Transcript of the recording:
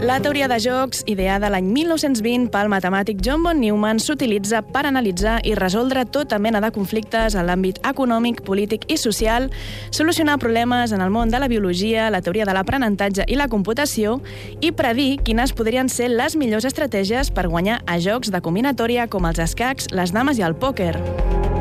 La teoria de jocs, ideada l'any 1920 pel matemàtic John von Neumann, s'utilitza per analitzar i resoldre tota mena de conflictes en l'àmbit econòmic, polític i social, solucionar problemes en el món de la biologia, la teoria de l'aprenentatge i la computació i predir quines podrien ser les millors estratègies per guanyar a jocs de combinatòria com els escacs, les dames i el pòquer.